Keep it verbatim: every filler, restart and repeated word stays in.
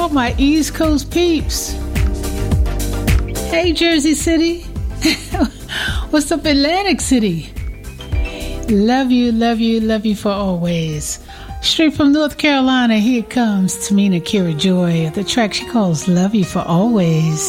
all my East Coast peeps. Hey, Jersey City. What's up, Atlantic City? Love you, love you, love you for always. Straight from North Carolina, here comes Tamina Kira Joy. The track she calls Love You for Always.